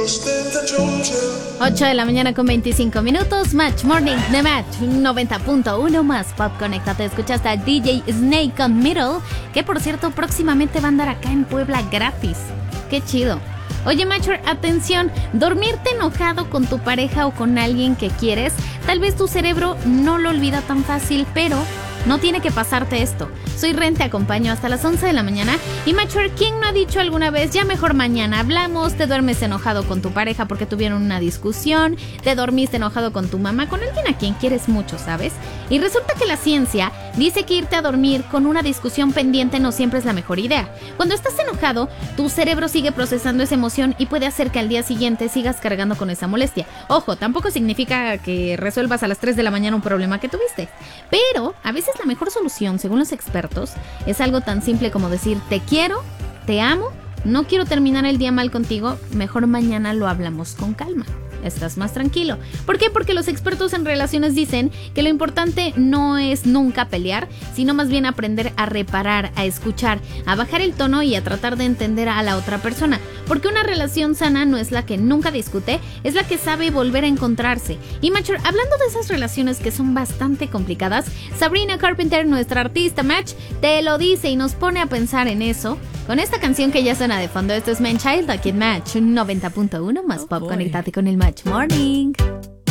8 de la mañana con 25 minutos. Match Morning de Match 90.1 más Pop. Conéctate. Escuchaste a DJ Snake con Middle, que por cierto próximamente va a andar acá en Puebla gratis. Qué chido. Oye, Matcher, atención, dormirte enojado con tu pareja o con alguien que quieres, tal vez tu cerebro no lo olvida tan fácil, pero no tiene que pasarte esto. Soy Ren, te acompaño hasta las 11 de la mañana. Y Matcher, ¿quién no ha dicho alguna vez, ya mejor mañana hablamos? Te duermes enojado con tu pareja porque tuvieron una discusión, te dormiste enojado con tu mamá, con alguien a quien quieres mucho, ¿sabes? Y resulta que la ciencia dice que irte a dormir con una discusión pendiente no siempre es la mejor idea. Cuando estás enojado, tu cerebro sigue procesando esa emoción y puede hacer que al día siguiente sigas cargando con esa molestia. Ojo, tampoco significa que resuelvas a las 3 de la mañana un problema que tuviste, pero a veces la mejor solución, según los expertos, es algo tan simple como decir te quiero, te amo, no quiero terminar el día mal contigo, mejor mañana lo hablamos con calma. Estás más tranquilo. ¿Por qué? Porque los expertos en relaciones dicen que lo importante no es nunca pelear, sino más bien aprender a reparar, a escuchar, a bajar el tono y a tratar de entender a la otra persona. Porque una relación sana no es la que nunca discute, es la que sabe volver a encontrarse. Y Matcher, hablando de esas relaciones que son bastante complicadas, Sabrina Carpenter, nuestra artista Match, te lo dice y nos pone a pensar en eso con esta canción que ya suena de fondo. Esto es Man Child aquí en Match 90.1 más Pop. Conéctate con el Match Morning.